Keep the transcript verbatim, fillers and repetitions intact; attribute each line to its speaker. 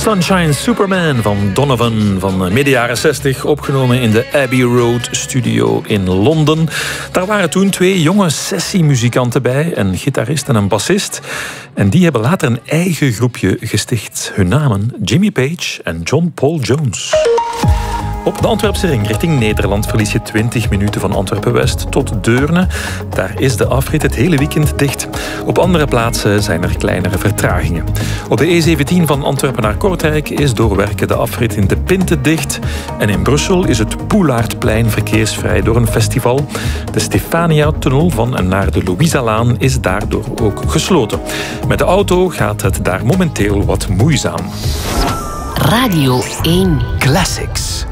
Speaker 1: Sunshine Superman van Donovan van midden jaren zestig, opgenomen in de Abbey Road Studio in Londen. Daar waren toen twee jonge sessiemuzikanten bij, een gitarist en een bassist. En die hebben later een eigen groepje gesticht. Hun namen Jimmy Page en John Paul Jones. Op de Antwerpse ring richting Nederland verlies je twintig minuten van Antwerpen-West tot Deurne. Daar is de afrit het hele weekend dicht. Op andere plaatsen zijn er kleinere vertragingen. Op de E zeventien van Antwerpen naar Kortrijk is door werken de afrit in de Pinte dicht. En in Brussel is het Poelaardplein verkeersvrij door een festival. De Stefania-tunnel van en naar de Louisa-laan is daardoor ook gesloten. Met de auto gaat het daar momenteel wat moeizaam.
Speaker 2: Radio één
Speaker 3: Classics.